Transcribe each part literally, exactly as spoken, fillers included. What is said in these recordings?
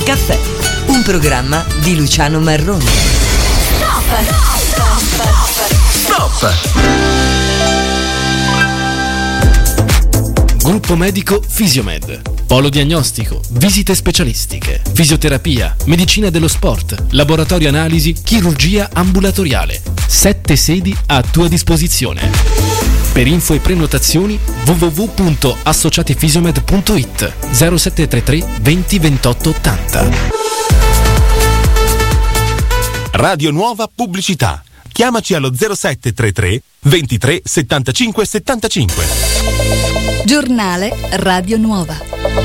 Caffè, un programma di Luciano Marroni. Stop! Stop! Stop! Gruppo medico Fisiomed. Polo diagnostico, visite specialistiche, fisioterapia, medicina dello sport, laboratorio analisi, chirurgia ambulatoriale. Sette sedi a tua disposizione. Per info e prenotazioni w w w punto associatifisiomed punto i t zero sette tre tre venti ventotto ottanta. Radio Nuova Pubblicità. Chiamaci allo zero sette tre tre ventitré settantacinque settantacinque. Giornale Radio Nuova.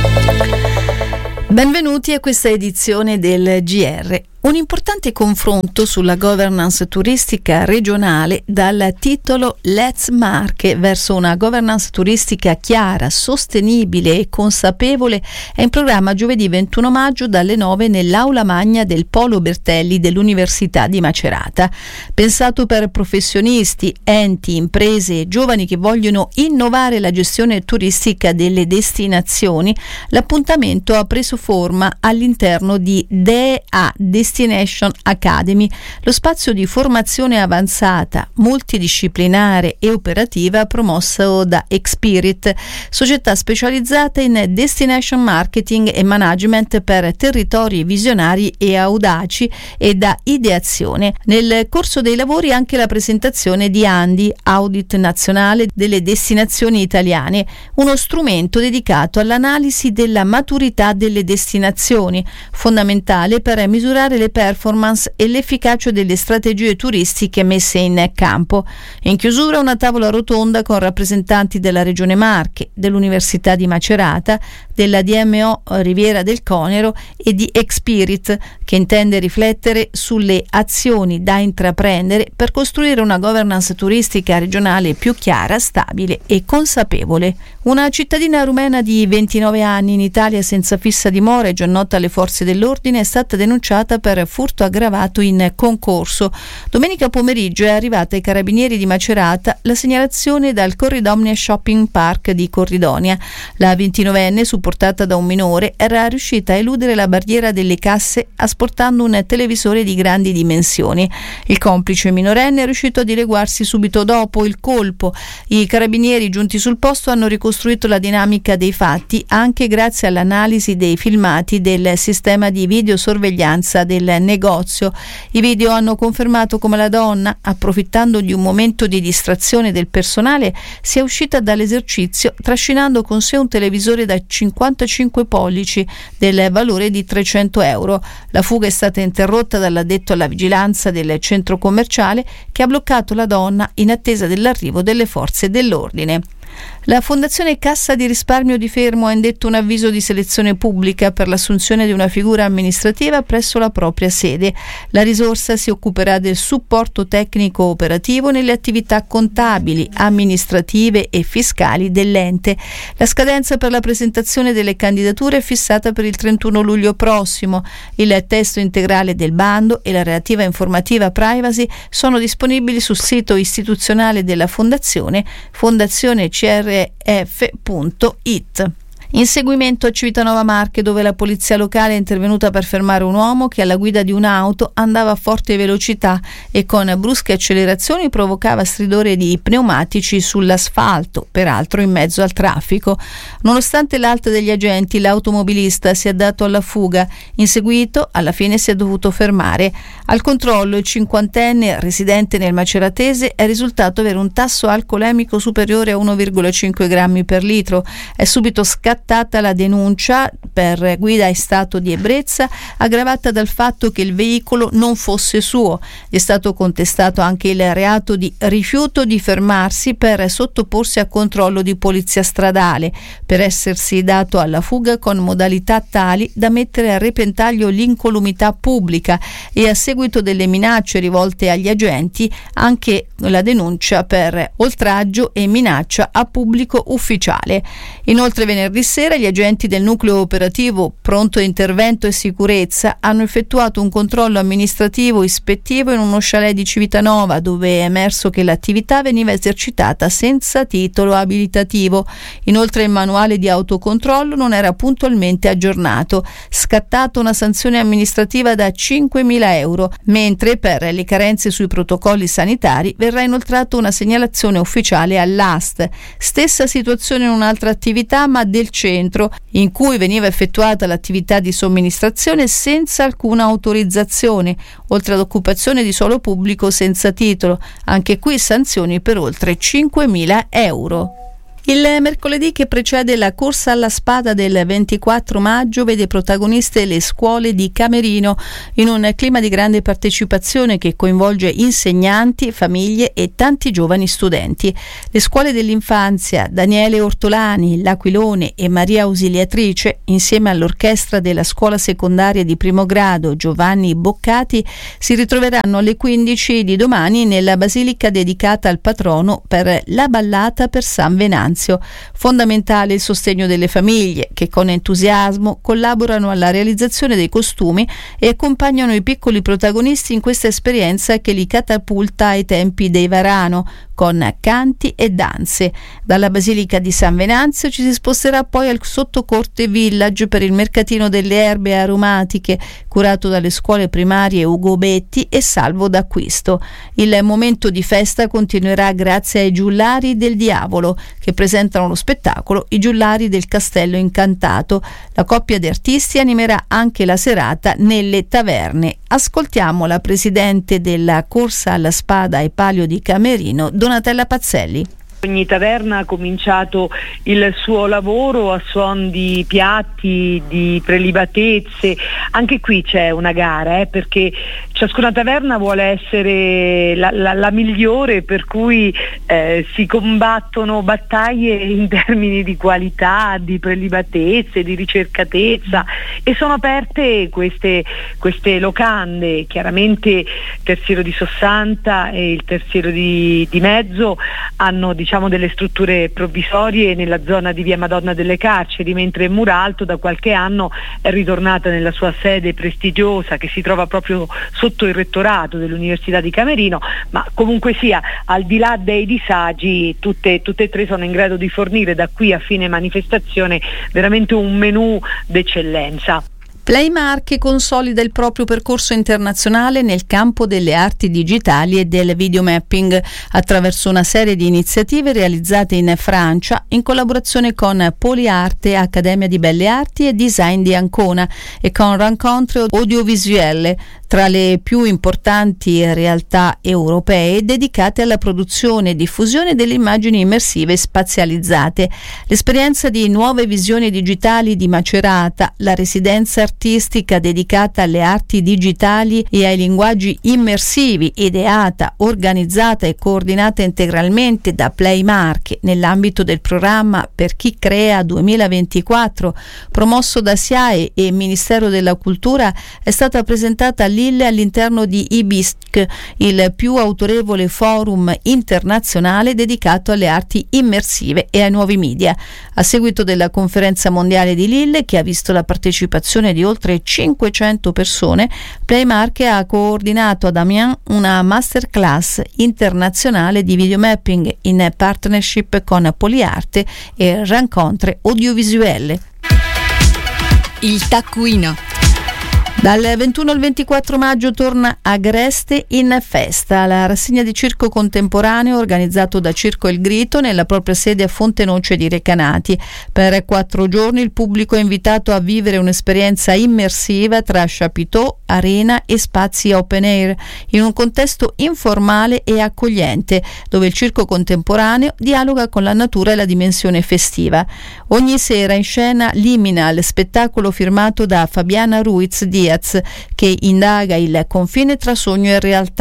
Benvenuti a questa edizione del G R. Un importante confronto sulla governance turistica regionale dal titolo Let's Marche verso una governance turistica chiara, sostenibile e consapevole è in programma giovedì ventuno maggio dalle nove nell'aula magna del Polo Bertelli dell'Università di Macerata. Pensato per professionisti, enti, imprese e giovani che vogliono innovare la gestione turistica delle destinazioni, l'appuntamento ha preso forma all'interno di D E A Destination Academy, lo spazio di formazione avanzata, multidisciplinare e operativa promosso da Expirit, società specializzata in destination marketing e management per territori visionari e audaci e da ideazione. Nel corso dei lavori anche la presentazione di ANDI, Audit Nazionale delle Destinazioni Italiane, uno strumento dedicato all'analisi della maturità delle destinazioni, fondamentale per misurare le performance e l'efficacia delle strategie turistiche messe in campo. In chiusura una tavola rotonda con rappresentanti della Regione Marche, dell'Università di Macerata, della D M O Riviera del Conero e di Expirit, che intende riflettere sulle azioni da intraprendere per costruire una governance turistica regionale più chiara, stabile e consapevole. Una cittadina rumena di ventinove anni in Italia senza fissa dimora e già nota alle forze dell'ordine è stata denunciata per furto aggravato in concorso. Domenica pomeriggio è arrivata ai carabinieri di Macerata la segnalazione dal Corridonia Shopping Park di Corridonia. La ventinovenne, supportata da un minore, era riuscita a eludere la barriera delle casse asportando un televisore di grandi dimensioni. Il complice minorenne è riuscito a dileguarsi subito dopo il colpo. I carabinieri giunti sul posto hanno ricostruito la dinamica dei fatti anche grazie all'analisi dei filmati del sistema di videosorveglianza del negozio. I video hanno confermato come la donna, approfittando di un momento di distrazione del personale, sia uscita dall'esercizio trascinando con sé un televisore da cinquantacinque pollici del valore di trecento euro. La fuga è stata interrotta dall'addetto alla vigilanza del centro commerciale, che ha bloccato la donna in attesa dell'arrivo delle forze dell'ordine. La Fondazione Cassa di Risparmio di Fermo ha indetto un avviso di selezione pubblica per l'assunzione di una figura amministrativa presso la propria sede. La risorsa si occuperà del supporto tecnico operativo nelle attività contabili, amministrative e fiscali dell'ente. La scadenza per la presentazione delle candidature è fissata per il trentuno luglio prossimo. Il testo integrale del bando e la relativa informativa privacy sono disponibili sul sito istituzionale della Fondazione, fondazione c r f punto i t. Inseguimento a Civitanova Marche, dove la polizia locale è intervenuta per fermare un uomo che alla guida di un'auto andava a forte velocità e con brusche accelerazioni provocava stridore di pneumatici sull'asfalto, peraltro in mezzo al traffico. Nonostante l'alta degli agenti, l'automobilista si è dato alla fuga. Inseguito, alla fine si è dovuto fermare. Al controllo il cinquantenne, residente nel Maceratese, è risultato avere un tasso alcolemico superiore a uno virgola cinque grammi per litro. È subito scattato la denuncia per guida in stato di ebbrezza, aggravata dal fatto che il veicolo non fosse suo. Gli è stato contestato anche il reato di rifiuto di fermarsi per sottoporsi a controllo di polizia stradale, per essersi dato alla fuga con modalità tali da mettere a repentaglio l'incolumità pubblica, e a seguito delle minacce rivolte agli agenti anche la denuncia per oltraggio e minaccia a pubblico ufficiale. Inoltre venerdì sera gli agenti del nucleo operativo pronto intervento e sicurezza hanno effettuato un controllo amministrativo ispettivo in uno chalet di Civitanova, dove è emerso che l'attività veniva esercitata senza titolo abilitativo. Inoltre il manuale di autocontrollo non era puntualmente aggiornato, scattata una sanzione amministrativa da cinquemila euro, mentre per le carenze sui protocolli sanitari verrà inoltrata una segnalazione ufficiale all'A S T. Stessa situazione in un'altra attività, ma del centro, in cui veniva effettuata l'attività di somministrazione senza alcuna autorizzazione, oltre ad occupazione di suolo pubblico senza titolo. Anche qui sanzioni per oltre cinquemila euro. Il mercoledì che precede la corsa alla spada del ventiquattro maggio vede protagoniste le scuole di Camerino, in un clima di grande partecipazione che coinvolge insegnanti, famiglie e tanti giovani studenti. Le scuole dell'infanzia Daniele Ortolani, L'Aquilone e Maria Ausiliatrice, insieme all'orchestra della scuola secondaria di primo grado Giovanni Boccati, si ritroveranno alle quindici di domani nella basilica dedicata al patrono per la ballata per San Venanzio. Fondamentale il sostegno delle famiglie, che con entusiasmo collaborano alla realizzazione dei costumi e accompagnano i piccoli protagonisti in questa esperienza che li catapulta ai tempi dei Varano, con canti e danze. Dalla Basilica di San Venanzio ci si sposterà poi al Sottocorte Village per il mercatino delle erbe aromatiche, curato dalle scuole primarie Ugo Betti e Salvo d'Acquisto. Il momento di festa continuerà grazie ai Giullari del Diavolo, che presentano lo spettacolo I Giullari del Castello Incantato. La coppia di artisti animerà anche la serata nelle taverne. Ascoltiamo la presidente della Corsa alla Spada e Palio di Camerino, Donatella Pazzelli. Ogni taverna ha cominciato il suo lavoro a suon di piatti, di prelibatezze. Anche qui c'è una gara, eh, perché ciascuna taverna vuole essere la, la, la migliore, per cui eh, si combattono battaglie in termini di qualità, di prelibatezze, di ricercatezza, e sono aperte queste, queste locande. Chiaramente il Terziero di Sossanta e il Terziero di, di Mezzo hanno, diciamo, delle strutture provvisorie nella zona di via Madonna delle Carceri, mentre Muralto da qualche anno è ritornata nella sua sede prestigiosa, che si trova proprio sotto il rettorato dell'Università di Camerino. Ma comunque sia, al di là dei disagi, tutte, tutte e tre sono in grado di fornire da qui a fine manifestazione veramente un menù d'eccellenza. Play Marche consolida il proprio percorso internazionale nel campo delle arti digitali e del videomapping attraverso una serie di iniziative realizzate in Francia in collaborazione con Poliarte, Accademia di Belle Arti e Design di Ancona, e con Rencontre Audiovisuelle, tra le più importanti realtà europee dedicate alla produzione e diffusione delle immagini immersive spazializzate. L'esperienza di Nuove Visioni Digitali di Macerata, la residenza artistica dedicata alle arti digitali e ai linguaggi immersivi, ideata, organizzata e coordinata integralmente da Play Marche nell'ambito del programma Per chi crea duemilaventiquattro, promosso da S I A E e Ministero della Cultura, è stata presentata a Lille all'interno di I B I S C, il più autorevole forum internazionale dedicato alle arti immersive e ai nuovi media. A seguito della conferenza mondiale di Lille, che ha visto la partecipazione di oltre cinquecento persone, Play Marche ha coordinato ad Amiens una masterclass internazionale di videomapping in partnership con Poliarte e Rencontre Audiovisuelle. Il taccuino. Dal ventuno al ventiquattro maggio torna Agreste in festa, la rassegna di circo contemporaneo organizzato da Circo Il Grito nella propria sede a Fontenoce di Recanati. Per quattro giorni il pubblico è invitato a vivere un'esperienza immersiva tra chapiteau, arena e spazi open air, in un contesto informale e accogliente, dove il circo contemporaneo dialoga con la natura e la dimensione festiva. Ogni sera in scena Liminal, spettacolo firmato da Fabiana Ruiz Diaz, che indaga il confine tra sogno e realtà,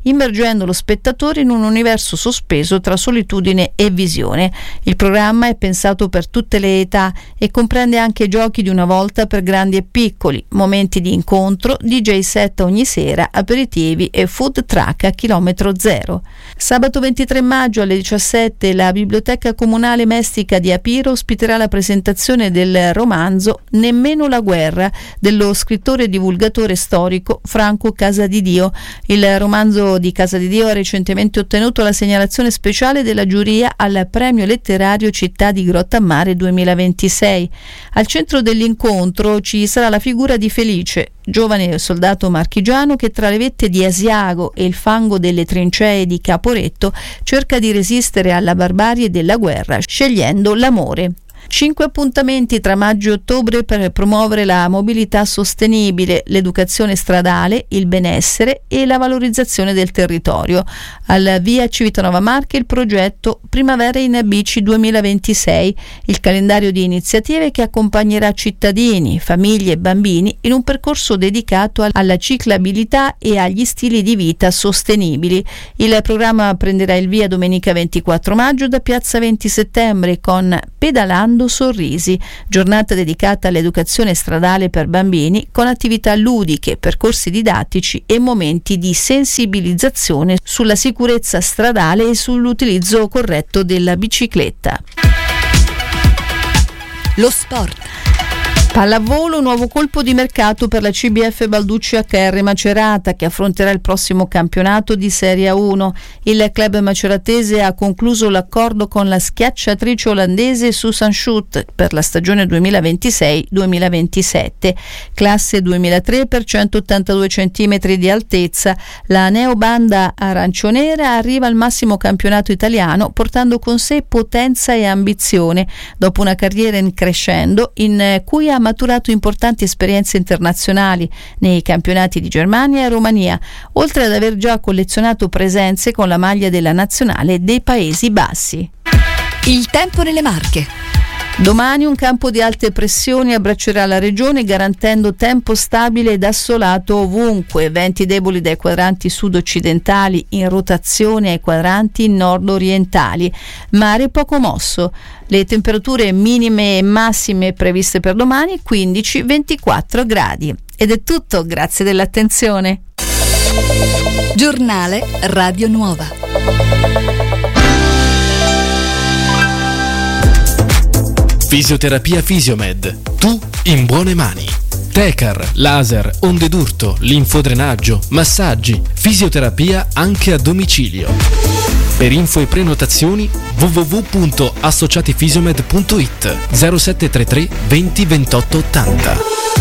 immergendo lo spettatore in un universo sospeso tra solitudine e visione. Il programma è pensato per tutte le età e comprende anche giochi di una volta per grandi e piccoli, momenti di incontro, D J set ogni sera, aperitivi e food truck a chilometro zero. Sabato ventitré maggio alle diciassette la Biblioteca Comunale Mestica di Apiro ospiterà la presentazione del romanzo Nemmeno la guerra dello scrittore e divulgatore storico Franco Casadidio. Il romanzo di Casadidio ha recentemente ottenuto la segnalazione speciale della giuria al Premio Letterario Città di Grottammare duemilaventisei. Al centro dell'incontro ci sarà la figura di Felice, giovane soldato marchigiano che tra le vette di Asiago e il fango delle trincee di Caporetto cerca di resistere alla barbarie della guerra scegliendo l'amore. Cinque appuntamenti tra maggio e ottobre per promuovere la mobilità sostenibile, l'educazione stradale, il benessere e la valorizzazione del territorio. Al via Civitanova Marche il progetto Primavera in Bici duemilaventisei, il calendario di iniziative che accompagnerà cittadini, famiglie e bambini in un percorso dedicato alla ciclabilità e agli stili di vita sostenibili. Il programma prenderà il via domenica ventiquattro maggio da piazza venti settembre con Pedalando Sorrisi, giornata dedicata all'educazione stradale per bambini con attività ludiche, percorsi didattici e momenti di sensibilizzazione sulla sicurezza stradale e sull'utilizzo corretto della bicicletta. Lo sport. Pallavolo, nuovo colpo di mercato per la C B F Balducci H R Macerata che affronterà il prossimo campionato di Serie uno. Il club maceratese ha concluso l'accordo con la schiacciatrice olandese Susan Schut per la stagione duemilaventisei duemilaventisette. Classe duemilatré per centottantadue centimetri di altezza, la neobanda arancionera arriva al massimo campionato italiano portando con sé potenza e ambizione dopo una carriera in crescendo in cui ha maturato importanti esperienze internazionali nei campionati di Germania e Romania, oltre ad aver già collezionato presenze con la maglia della nazionale dei Paesi Bassi. Il tempo nelle Marche. Domani un campo di alte pressioni abbraccerà la regione garantendo tempo stabile ed assolato ovunque, venti deboli dai quadranti sud-occidentali in rotazione ai quadranti nord-orientali, mare poco mosso. Le temperature minime e massime previste per domani quindici ventiquattro gradi. Ed è tutto, grazie dell'attenzione. Giornale Radio Nuova. Fisioterapia Fisiomed. Tu in buone mani. Tecar, laser, onde d'urto, linfodrenaggio, massaggi, fisioterapia anche a domicilio. Per info e prenotazioni w w w punto associatifisiomed punto i t zero sette tre tre venti ventotto ottanta.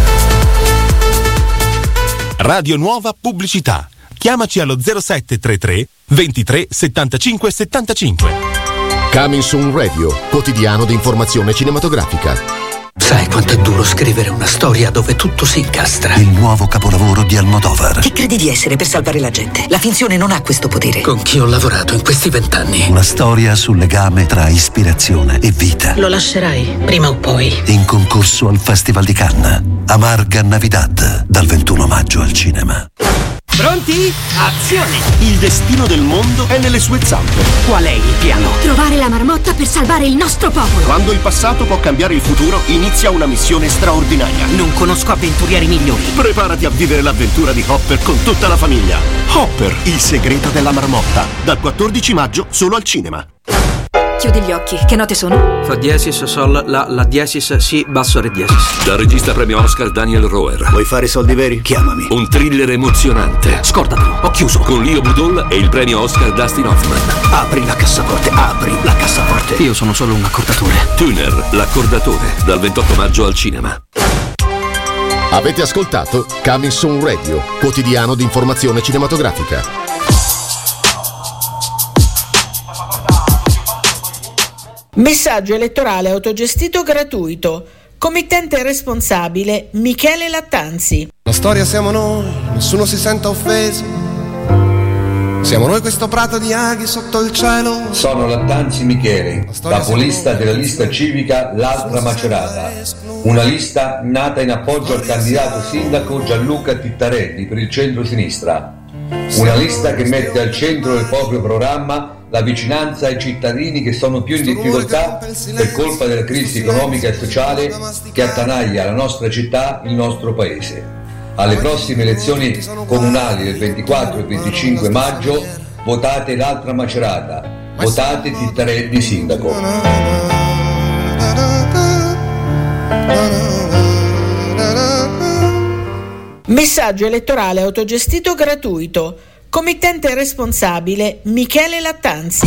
Radio Nuova Pubblicità. Chiamaci allo zero sette tre tre ventitré settantacinque settantacinque. Coming Soon Radio, quotidiano di informazione cinematografica. Sai quanto è duro scrivere una storia dove tutto si incastra? Il nuovo capolavoro di Almodovar. Chi credi di essere per salvare la gente? La finzione non ha questo potere. Con chi ho lavorato in questi vent'anni? Una storia sul legame tra ispirazione e vita. Lo lascerai, prima o poi. In concorso al Festival di Cannes. Amarga Navidad, dal ventuno maggio al cinema. Pronti? Azione! Il destino del mondo è nelle sue zampe. Qual è il piano? Trovare la marmotta per salvare il nostro popolo. Quando il passato può cambiare il futuro, inizia una missione straordinaria. Non conosco avventurieri migliori. Preparati a vivere l'avventura di Hopper con tutta la famiglia. Hopper, il segreto della marmotta. Dal quattordici maggio solo al cinema. Chiudi gli occhi, che note sono? Fa diesis, sol, la, la diesis, si, basso, re diesis. Dal regista premio Oscar Daniel Roher. Vuoi fare soldi veri? Chiamami. Un thriller emozionante. Scordatelo, ho chiuso. Con Leo Budol e il premio Oscar Dustin Hoffman. Apri la cassaforte, apri la cassaforte. Io sono solo un accordatore. Tuner, l'accordatore. Dal ventotto maggio al cinema. Avete ascoltato Coming Soon Radio, quotidiano di informazione cinematografica. Messaggio elettorale autogestito gratuito. Committente responsabile Michele Lattanzi. La storia siamo noi, nessuno si senta offeso. Siamo noi questo prato di aghi sotto il cielo. Sono Lattanzi Michele, capolista della lista civica L'Altra Macerata. Una lista nata in appoggio al candidato sindaco Gianluca Tittarelli per il centro-sinistra. Una lista che mette al centro del proprio programma la vicinanza ai cittadini che sono più in difficoltà per colpa della crisi economica e sociale che attanaglia la nostra città, il nostro paese. Alle prossime elezioni comunali del ventiquattro e venticinque maggio votate l'altra Macerata, votate Tittarelli sindaco. Messaggio elettorale autogestito gratuito. Committente responsabile Michele Lattanzi.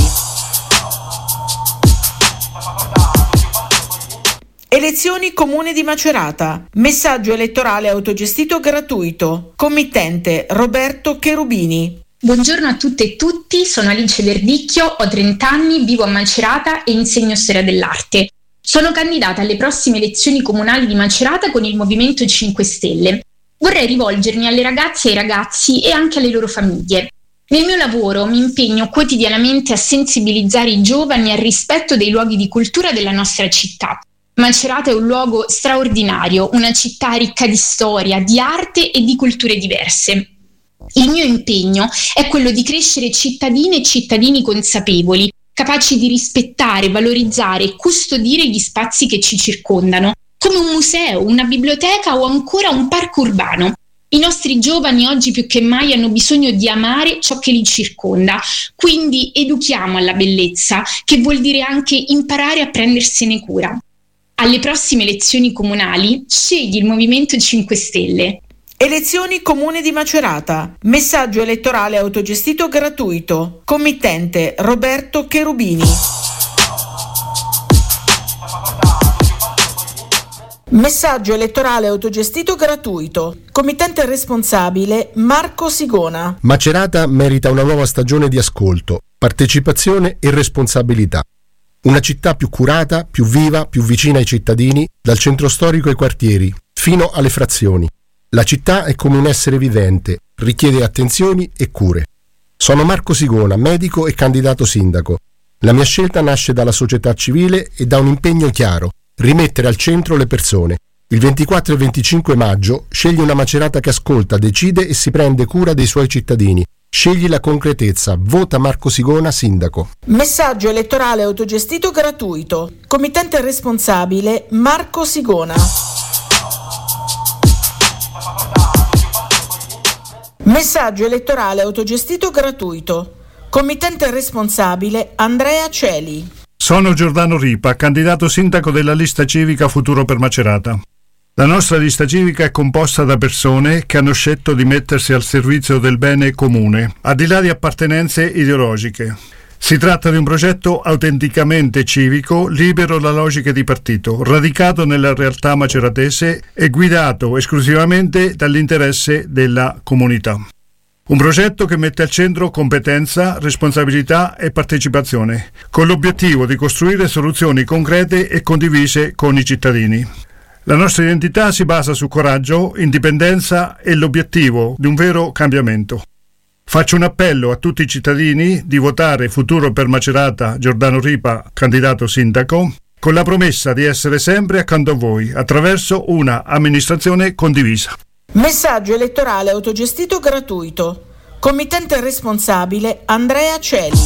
Elezioni Comune di Macerata. Messaggio elettorale autogestito gratuito. Committente Roberto Cherubini. Buongiorno a tutte e tutti, sono Alice Verdicchio, ho trenta anni, vivo a Macerata e insegno storia dell'arte. Sono candidata alle prossime elezioni comunali di Macerata con il Movimento cinque Stelle. Vorrei rivolgermi alle ragazze e ai ragazzi e anche alle loro famiglie. Nel mio lavoro mi impegno quotidianamente a sensibilizzare i giovani al rispetto dei luoghi di cultura della nostra città. Macerata è un luogo straordinario, una città ricca di storia, di arte e di culture diverse. Il mio impegno è quello di crescere cittadine e cittadini consapevoli, capaci di rispettare, valorizzare e custodire gli spazi che ci circondano, come un museo, una biblioteca o ancora un parco urbano. I nostri giovani oggi più che mai hanno bisogno di amare ciò che li circonda, quindi educhiamo alla bellezza, che vuol dire anche imparare a prendersene cura. Alle prossime elezioni comunali scegli il Movimento cinque Stelle. Elezioni Comune di Macerata. Messaggio elettorale autogestito gratuito. Committente Roberto Cherubini. Messaggio elettorale autogestito gratuito. Committente responsabile Marco Sigona. Macerata merita una nuova stagione di ascolto, partecipazione e responsabilità. Una città più curata, più viva, più vicina ai cittadini, dal centro storico ai quartieri, fino alle frazioni. La città è come un essere vivente, richiede attenzioni e cure. Sono Marco Sigona, medico e candidato sindaco. La mia scelta nasce dalla società civile e da un impegno chiaro: rimettere al centro le persone. Il ventiquattro e venticinque maggio scegli una Macerata che ascolta, decide e si prende cura dei suoi cittadini. Scegli la concretezza. Vota Marco Sigona sindaco. Messaggio elettorale autogestito gratuito. Committente responsabile Marco Sigona. Messaggio elettorale autogestito gratuito. Committente responsabile Andrea Celi. Sono Giordano Ripa, candidato sindaco della lista civica Futuro per Macerata. La nostra lista civica è composta da persone che hanno scelto di mettersi al servizio del bene comune, al di là di appartenenze ideologiche. Si tratta di un progetto autenticamente civico, libero da logiche di partito, radicato nella realtà maceratese e guidato esclusivamente dall'interesse della comunità. Un progetto che mette al centro competenza, responsabilità e partecipazione, con l'obiettivo di costruire soluzioni concrete e condivise con i cittadini. La nostra identità si basa su coraggio, indipendenza e l'obiettivo di un vero cambiamento. Faccio un appello a tutti i cittadini di votare Futuro per Macerata Giordano Ripa, candidato sindaco, con la promessa di essere sempre accanto a voi attraverso una amministrazione condivisa. Messaggio elettorale autogestito gratuito. Committente responsabile Andrea Celi.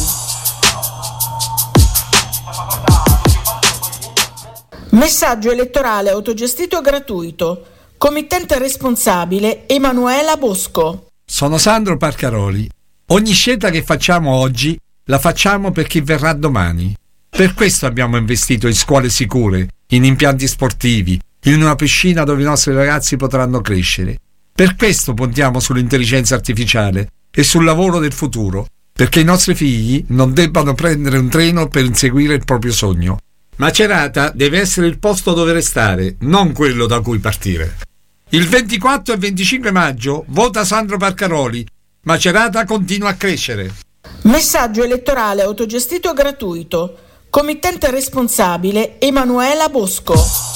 Messaggio elettorale autogestito gratuito. Committente responsabile Emanuela Bosco. Sono Sandro Parcaroli. Ogni scelta che facciamo oggi la facciamo per chi verrà domani. Per questo abbiamo investito in scuole sicure, in impianti sportivi, in una piscina dove i nostri ragazzi potranno crescere. Per questo puntiamo sull'intelligenza artificiale e sul lavoro del futuro, perché i nostri figli non debbano prendere un treno per inseguire il proprio sogno. Macerata deve essere il posto dove restare, non quello da cui partire. Il ventiquattro e venticinque maggio vota Sandro Parcaroli. Macerata continua a crescere. Messaggio elettorale autogestito gratuito. Committente responsabile Emanuela Bosco.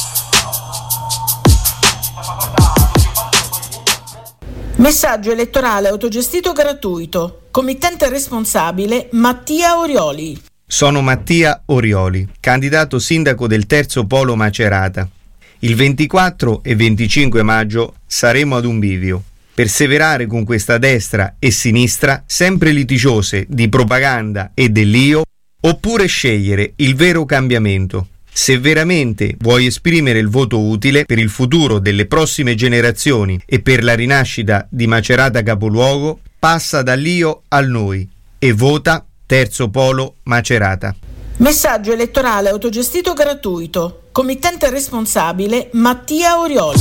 Messaggio elettorale autogestito gratuito. Committente responsabile Mattia Orioli. Sono Mattia Orioli, candidato sindaco del terzo polo Macerata. Il ventiquattro e venticinque maggio saremo ad un bivio. perseverare con questa destra e sinistra sempre litigiose di propaganda e dell'io, oppure scegliere il vero cambiamento. Se veramente vuoi esprimere il voto utile per il futuro delle prossime generazioni e per la rinascita di Macerata capoluogo, passa dall'io al noi e vota Terzo Polo Macerata. Messaggio elettorale autogestito gratuito. Committente responsabile Mattia Orioli.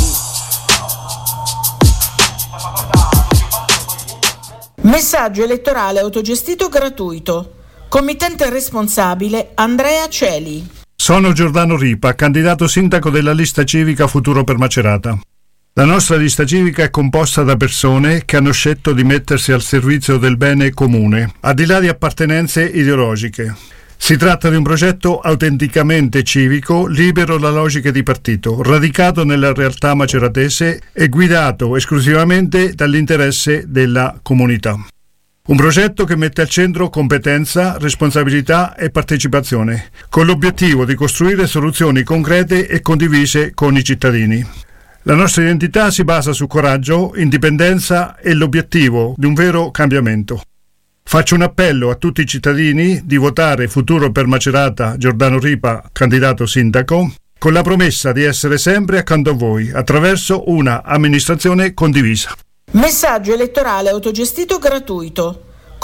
Messaggio elettorale autogestito gratuito. Committente responsabile Andrea Celi. Sono Giordano Ripa, candidato sindaco della lista civica Futuro per Macerata. La nostra lista civica è composta da persone che hanno scelto di mettersi al servizio del bene comune, al di là di appartenenze ideologiche. Si tratta di un progetto autenticamente civico, libero da logiche di partito, radicato nella realtà maceratese e guidato esclusivamente dall'interesse della comunità. Un progetto che mette al centro competenza, responsabilità e partecipazione, con l'obiettivo di costruire soluzioni concrete e condivise con i cittadini. La nostra identità si basa su coraggio, indipendenza e l'obiettivo di un vero cambiamento. Faccio un appello a tutti i cittadini di votare Futuro per Macerata Giordano Ripa, candidato sindaco, con la promessa di essere sempre accanto a voi attraverso una amministrazione condivisa. Messaggio elettorale autogestito gratuito.